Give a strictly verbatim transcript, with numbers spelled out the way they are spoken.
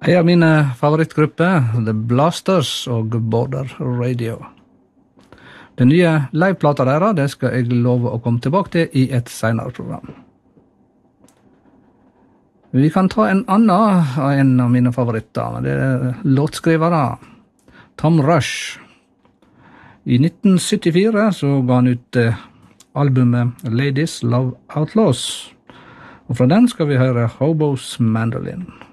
En av mine favorittgrupper, The Blasters og Border Radio. Den nye liveplata deres, det skal jeg love å komme tilbake til i et senere program. Vi kan ta en annen av en av mine favoritter, det er låtskrivere, Tom Rush. I nitten syttifire så ga han ut eh, albumet Ladies Love Outlaws, og fra den skal vi høre Hobo's Mandolin.